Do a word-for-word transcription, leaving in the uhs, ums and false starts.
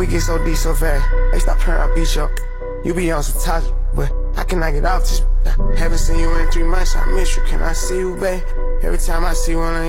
we get so deep so fast? Hey, stop trying to beat you up. You be on some toxic, but I cannot get off this. Haven't seen you in three months, I miss you. Can I see you, babe? Every time I see one of